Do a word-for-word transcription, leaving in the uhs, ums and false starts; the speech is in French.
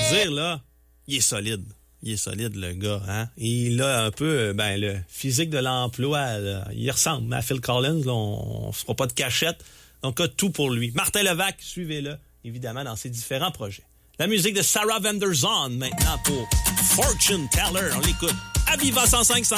te dire, là, il est solide. Il est solide, le gars. Hein? Il a un peu ben, le physique de l'emploi. Là. Il ressemble à Phil Collins. Là, on ne se fera pas de cachette. Donc, a tout pour lui. Martin Levac, suivez-le, évidemment, dans ses différents projets. La musique de Sarah Van Der Zon, maintenant, pour Fortune Teller. On l'écoute. À Viva cent cinq.